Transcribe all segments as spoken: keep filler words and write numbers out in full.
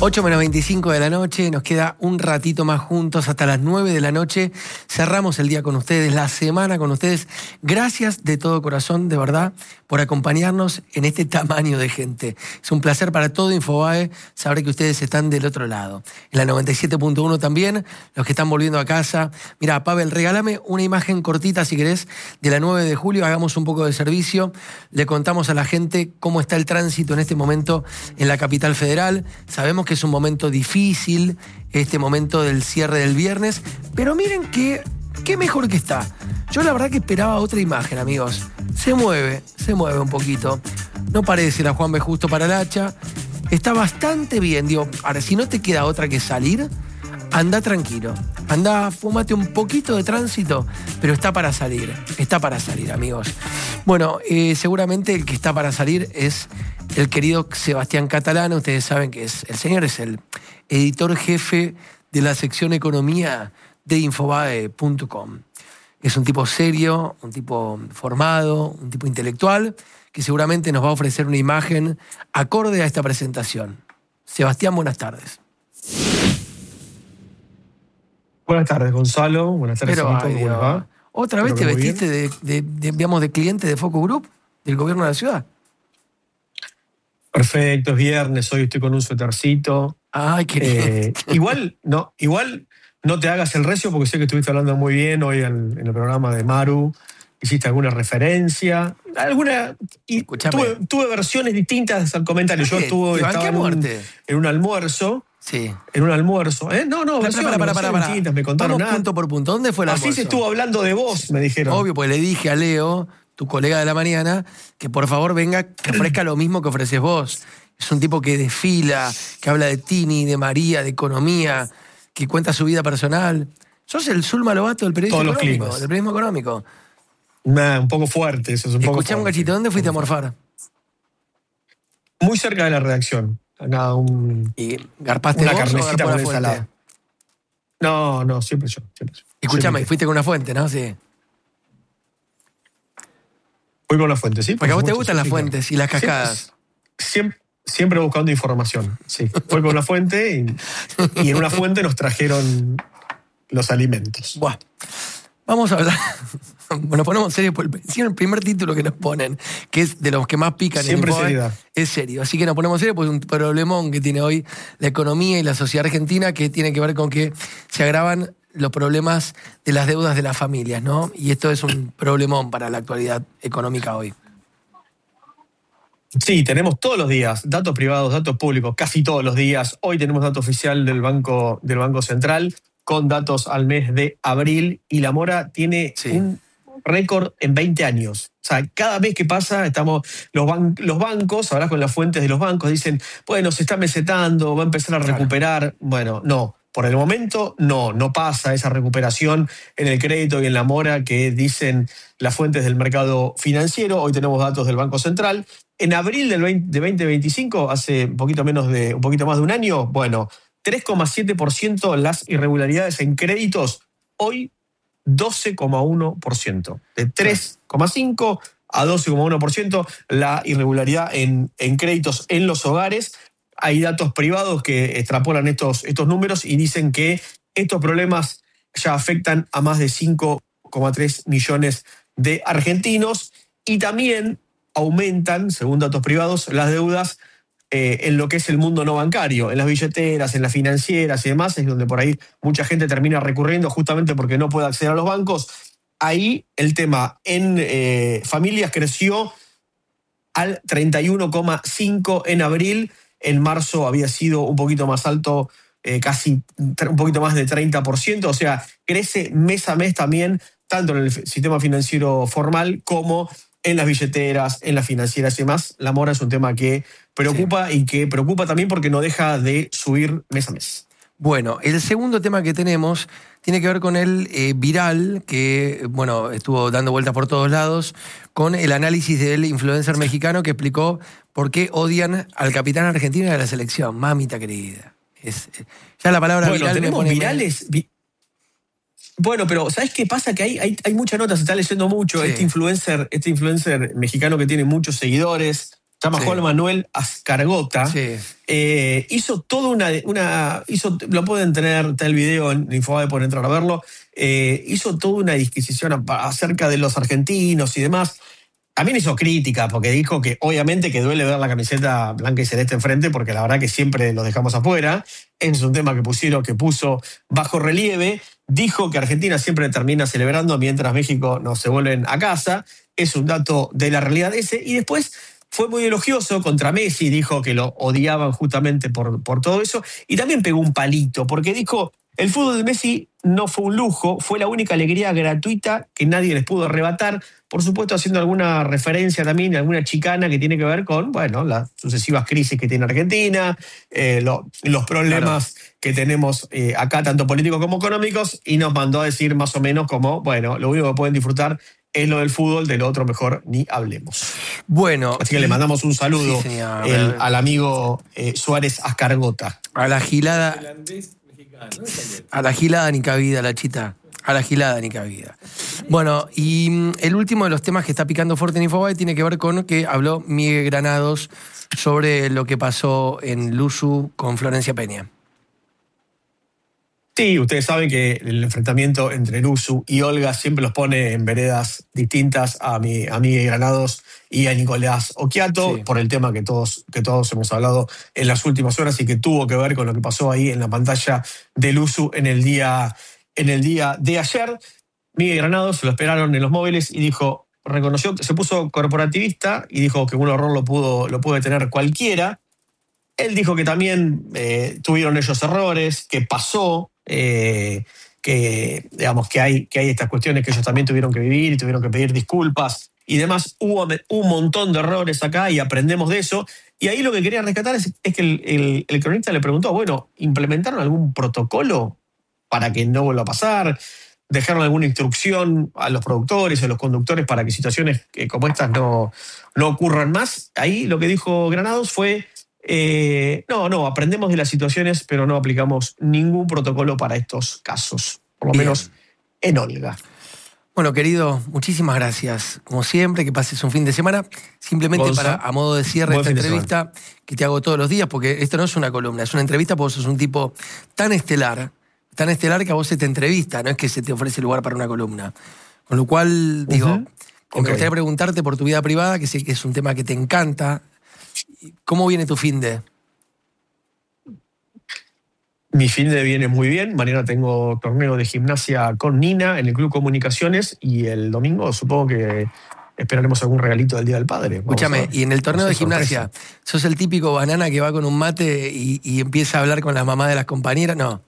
ocho menos veinticinco de la noche, nos queda un ratito más juntos hasta las nueve de la noche. Cerramos el día con ustedes, la semana con ustedes. Gracias de todo corazón, de verdad, por acompañarnos en este tamaño de gente. Es un placer para todo Infobae saber que ustedes están del otro lado. En la noventa y siete punto uno también, los que están volviendo a casa. Mira, Pavel, regálame una imagen cortita, si querés, de la nueve de julio. Hagamos un poco de servicio. Le contamos a la gente cómo está el tránsito en este momento en la capital federal. Sabemos que es un momento difícil, este momento del cierre del viernes, pero miren qué, qué mejor que está. Yo la verdad que esperaba otra imagen, amigos. Se mueve, se mueve un poquito. No parece la Juan B. Justo para el hacha. Está bastante bien, digo, ahora si no te queda otra que salir, anda tranquilo. Anda, fúmate un poquito de tránsito, pero está para salir, está para salir, amigos. Bueno, eh, seguramente el que está para salir es el querido Sebastián Catalano. Ustedes saben que es el señor es el editor jefe de la sección Economía de Infobae punto com. Es un tipo serio, un tipo formado, un tipo intelectual, que seguramente nos va a ofrecer una imagen acorde a esta presentación. Sebastián, buenas tardes. Buenas tardes, Gonzalo. Buenas tardes, Pero, Felipe. ay, ¿Cómo les va? ¿Otra vez te vestiste de, de, de, digamos, de cliente de Focus Group, del gobierno de la ciudad? Perfecto, es viernes, hoy estoy con un suétercito. Ay, qué eh, igual, no, igual no te hagas el recio porque sé que estuviste hablando muy bien hoy en, en el programa de Maru. Hiciste alguna referencia, alguna. Y tuve, tuve versiones distintas al comentario. Yo estuve estaba en un, en un almuerzo. Sí. En un almuerzo, ¿eh? No, no, versiones, para, para, para, para, distintas, me contaron Vamos punto por punto. ¿Dónde fue el almuerzo? Así se estuvo hablando de vos, me dijeron. Obvio, pues le dije a Leo, tu colega de la mañana, que por favor venga, que ofrezca lo mismo que ofreces vos. Es un tipo que desfila, que habla de Tini, de María, de economía, que cuenta su vida personal. Sos el Zulma Lobato del periodismo Todos económico. Los del periodismo económico. Nah, un poco fuerte, eso es un poco Escuchá un cachito, ¿dónde fuiste a morfar? Muy cerca de la redacción. Acá un, ¿Y garpaste una vos carnecita o con la ensalada. fuente? No, no, siempre yo. Siempre yo. Escuchame, Siempre. fuiste con una fuente, ¿no? Sí. Fui con la fuente, sí. Porque a vos te supuesto, gustan sí, las sí, fuentes claro. y las cascadas. Siempre, siempre buscando información, sí. Fui con la fuente y, y en una fuente nos trajeron los alimentos. Buah. Vamos a hablar. Bueno, ponemos serio por el, el primer título que nos ponen, que es de los que más pican Siempre en Infobae, seriedad. es serio. Así que nos ponemos serio, pues es un problemón que tiene hoy la economía y la sociedad argentina, que tiene que ver con que se agravan los problemas de las deudas de las familias, ¿no? Y esto es un problemón para la actualidad económica hoy. Sí, tenemos todos los días datos privados, datos públicos, casi todos los días. Hoy tenemos dato oficial del Banco, del Banco Central con datos al mes de abril y la mora tiene Sí. un récord en veinte años. O sea, cada vez que pasa, estamos los, ban los bancos, hablas con las fuentes de los bancos, dicen, bueno, se está mesetando, va a empezar a recuperar. Claro. Bueno, no. Por el momento, no, no pasa esa recuperación en el crédito y en la mora que dicen las fuentes del mercado financiero. Hoy tenemos datos del Banco Central. En abril del veinte, de veinte veinticinco, hace un poquito, menos de, un poquito más de un año, bueno, tres coma siete por ciento las irregularidades en créditos. Hoy, doce coma uno por ciento. De tres coma cinco a doce coma uno por ciento la irregularidad en, en créditos en los hogares. Hay datos privados que extrapolan estos, estos números y dicen que estos problemas ya afectan a más de cinco coma tres millones de argentinos y también aumentan, según datos privados, las deudas eh, en lo que es el mundo no bancario, en las billeteras, en las financieras y demás, es donde por ahí mucha gente termina recurriendo justamente porque no puede acceder a los bancos. Ahí el tema en eh, familias creció al treinta y uno coma cinco en abril. En marzo había sido un poquito más alto, eh, casi un poquito más de treinta por ciento. O sea, crece mes a mes también, tanto en el sistema financiero formal como en las billeteras, en las financieras y demás. La mora es un tema que preocupa sí. y que preocupa también porque no deja de subir mes a mes. Bueno, el segundo tema que tenemos tiene que ver con el eh, viral, que bueno, estuvo dando vueltas por todos lados, con el análisis del influencer mexicano que explicó por qué odian al capitán argentino de la selección. Mamita querida. Es, ya la palabra bueno, viral tenemos me pone virales. Vi bueno, pero ¿sabes qué pasa? Que hay, hay, hay mucha nota, se está leyendo mucho. Sí. Este influencer, este influencer mexicano que tiene muchos seguidores, se llama Sí. Juan Manuel Ascargota, Sí. eh, hizo toda una, una hizo, lo pueden tener, está el video en Infobae, pueden entrar a verlo, eh, hizo toda una disquisición acerca de los argentinos y demás. También hizo crítica, porque dijo que obviamente que duele ver la camiseta blanca y celeste enfrente, porque la verdad que siempre los dejamos afuera. Es un tema que pusieron, que puso bajo relieve. Dijo que Argentina siempre termina celebrando mientras México no se vuelven a casa. Es un dato de la realidad ese. Y después fue muy elogioso contra Messi, dijo que lo odiaban justamente por, por todo eso. Y también pegó un palito, porque dijo, el fútbol de Messi no fue un lujo, fue la única alegría gratuita que nadie les pudo arrebatar. Por supuesto, haciendo alguna referencia también a alguna chicana que tiene que ver con, bueno, las sucesivas crisis que tiene Argentina, eh, lo, los problemas claro. que tenemos eh, acá, tanto políticos como económicos, y nos mandó a decir más o menos como, bueno, lo único que pueden disfrutar es lo del fútbol, de lo otro mejor ni hablemos. Bueno. Así que le mandamos un saludo sí, el, al amigo eh, Suárez Ascargota. A la gilada. A la gilada ni cabida, la chita. A la gilada ni cabida. Bueno, y el último de los temas que está picando fuerte en Infobae tiene que ver con que habló Miguel Granados sobre lo que pasó en Luzu con Florencia Peña. Sí, ustedes saben que el enfrentamiento entre Luzu y Olga siempre los pone en veredas distintas a mi a Miguel Granados y a Nicolás Occhiato, sí. por el tema que todos, que todos hemos hablado en las últimas horas y que tuvo que ver con lo que pasó ahí en la pantalla de Luzu en el día, en el día de ayer. Miguel Granados se lo esperaron en los móviles y dijo, reconoció, se puso corporativista y dijo que un error lo pudo, lo puede tener cualquiera. Él dijo que también eh, tuvieron ellos errores, que pasó, eh, que digamos que hay, que hay estas cuestiones que ellos también tuvieron que vivir y tuvieron que pedir disculpas y demás. Hubo un montón de errores acá y aprendemos de eso. Y ahí lo que quería rescatar es, es que el, el, el cronista le preguntó, bueno, ¿implementaron algún protocolo para que no vuelva a pasar? ¿Dejaron alguna instrucción a los productores, a los conductores para que situaciones como estas no, no ocurran más? Ahí lo que dijo Granados fue, eh, no, no, aprendemos de las situaciones, pero no aplicamos ningún protocolo para estos casos, por lo Bien. menos en Olga. Bueno, querido, muchísimas gracias. Como siempre, que pases un fin de semana. Simplemente Gonza, para, a modo de cierre de esta entrevista, que te hago todos los días, porque esto no es una columna, es una entrevista porque sos un tipo tan estelar, tan estelar que a vos se te entrevista, no es que se te ofrece lugar para una columna. Con lo cual, digo, uh-huh. okay. me gustaría preguntarte por tu vida privada, que sé que es un tema que te encanta. ¿Cómo viene tu fin de? Mi fin de viene muy bien. Mañana tengo torneo de gimnasia con Nina en el Club Comunicaciones y el domingo supongo que esperaremos algún regalito del Día del Padre. Vamos Escúchame, y en el torneo de gimnasia, sorpresa. ¿Sos el típico banana que va con un mate y, y empieza a hablar con las mamás de las compañeras? No.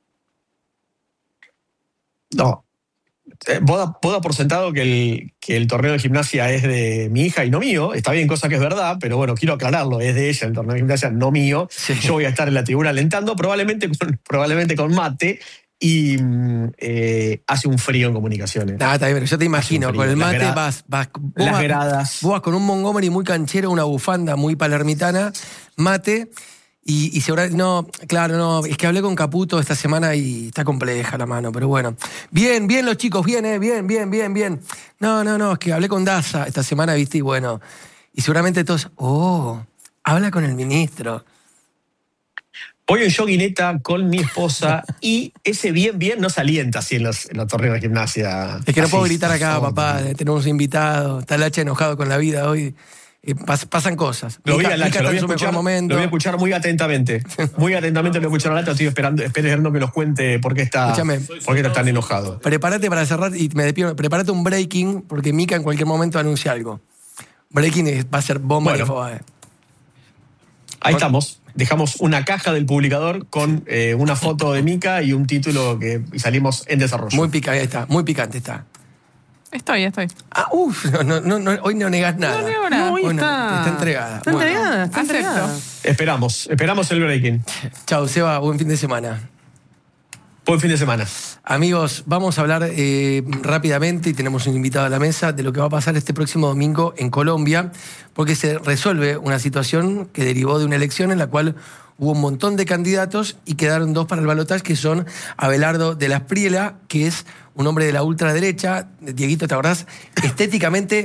No. Eh, vos, da, vos da por sentado que el, que el torneo de gimnasia es de mi hija y no mío. Está bien, cosa que es verdad, pero bueno, quiero aclararlo. Es de ella el torneo de gimnasia, no mío. Sí. Yo voy a estar en la tribuna alentando, probablemente con, probablemente con mate. Y eh, hace un frío en Comunicaciones. Ah, está bien, pero yo te imagino, con el mate gra- vas, vas, vos las vas, gradas. Vos vas con un Montgomery muy canchero, una bufanda muy palermitana, mate, y, y seguramente, no, claro, no, es que hablé con Caputo esta semana y está compleja la mano, pero bueno. Bien, bien los chicos, bien, eh, bien, bien, bien, bien. No, no, no, es que hablé con Daza esta semana, viste, y bueno, y seguramente todos, oh, habla con el ministro. Voy en yoguineta con mi esposa y ese bien, bien no se alienta así en los, en los torneos de gimnasia. Es que no así, puedo gritar acá, no, papá, no. tenemos invitados, está el Hacha enojado con la vida hoy. Eh, pas, pasan cosas. Lo vi Mica, al Hacha, lo voy a escuchar, lo voy a escuchar muy atentamente. Muy atentamente lo voy a escuchar al Hacha, estoy esperando, esperando que nos cuente por qué está, por qué está tan enojado. Prepárate para cerrar y me despido. Prepárate un breaking, porque Mica en cualquier momento anuncia algo. Breaking va a ser bomba de Infobae. Ahí bueno. estamos. Dejamos una caja del publicador con eh, una foto de Mica y un título que y salimos en desarrollo. Muy picante está, muy picante está. Estoy, estoy. Ah, uff, no, no, no, hoy no negás nada. No niego nada. No, hoy está, está entregada. Está bueno. entregada, está entregada. Esperamos, esperamos el breaking. Chau, Seba, buen fin de semana. Buen fin de semana. Amigos, vamos a hablar eh, rápidamente, y tenemos un invitado a la mesa, de lo que va a pasar este próximo domingo en Colombia, porque se resuelve una situación que derivó de una elección en la cual hubo un montón de candidatos y quedaron dos para el balotaje, que son Abelardo de la Espriella, que es un hombre de la ultraderecha, Dieguito, ¿te acordás? Estéticamente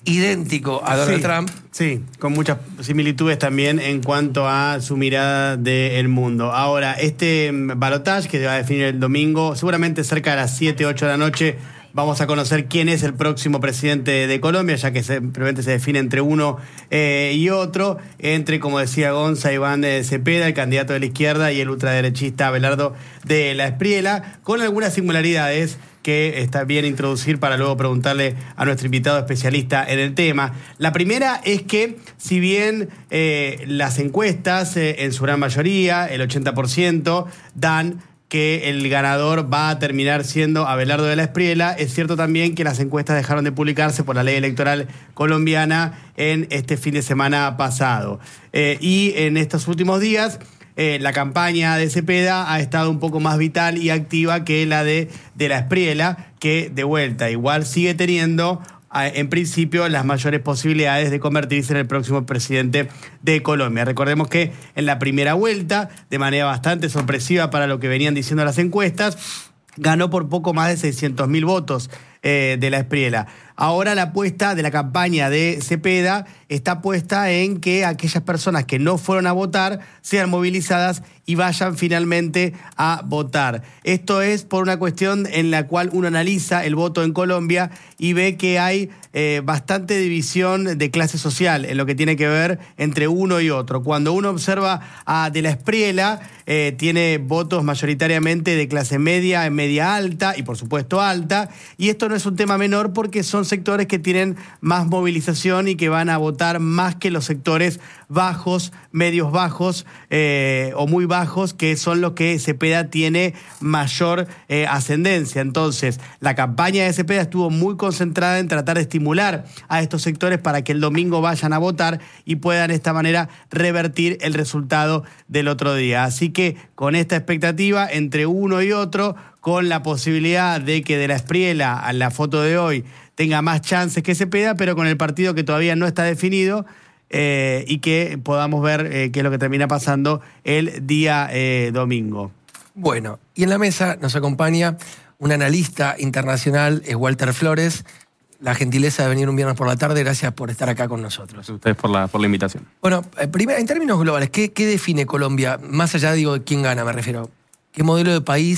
idéntico a Donald sí, Trump. Sí, con muchas similitudes también en cuanto a su mirada del mundo. Ahora, este balotaje que se va a definir el domingo, seguramente cerca de las siete, ocho de la noche, vamos a conocer quién es el próximo presidente de Colombia, ya que simplemente se define entre uno eh, y otro, entre, como decía Gonza, Iván de Cepeda, el candidato de la izquierda, y el ultraderechista Abelardo de la Espriella, con algunas singularidades que está bien introducir para luego preguntarle a nuestro invitado especialista en el tema. La primera es que, si bien eh, las encuestas, eh, en su gran mayoría, el ochenta por ciento, dan que el ganador va a terminar siendo Abelardo de la Espriella, es cierto también que las encuestas dejaron de publicarse por la ley electoral colombiana en este fin de semana pasado. Eh, y en estos últimos días, eh, la campaña de Cepeda ha estado un poco más vital y activa que la de, de la Espriella, que de vuelta igual sigue teniendo en principio las mayores posibilidades de convertirse en el próximo presidente de Colombia. Recordemos que en la primera vuelta, de manera bastante sorpresiva para lo que venían diciendo las encuestas, ganó por poco más de seiscientos mil votos eh, de la Espriella. Ahora la apuesta de la campaña de Cepeda está puesta en que aquellas personas que no fueron a votar sean movilizadas y vayan finalmente a votar. Esto es por una cuestión en la cual uno analiza el voto en Colombia y ve que hay eh, bastante división de clase social en lo que tiene que ver entre uno y otro. Cuando uno observa a de la Espriella, eh, tiene votos mayoritariamente de clase media, media alta y por supuesto alta, y esto no es un tema menor porque son sectores que tienen más movilización y que van a votar más que los sectores bajos, medios bajos eh, o muy bajos, que son los que Cepeda tiene mayor eh, ascendencia. Entonces, la campaña de Cepeda estuvo muy concentrada en tratar de estimular a estos sectores para que el domingo vayan a votar y puedan de esta manera revertir el resultado del otro día. Así que con esta expectativa entre uno y otro, con la posibilidad de que de la Espriella, a la foto de hoy, tenga más chances que Cepeda, pero con el partido que todavía no está definido, eh, y que podamos ver eh, qué es lo que termina pasando el día eh, domingo. Bueno, y en la mesa nos acompaña un analista internacional, es Walter Flores. La gentileza de venir un viernes por la tarde, gracias por estar acá con nosotros. Gracias a ustedes por la, por la invitación. Bueno, eh, primero, en términos globales, ¿qué, qué define Colombia? Más allá, digo, de quién gana, me refiero. ¿Qué modelo de país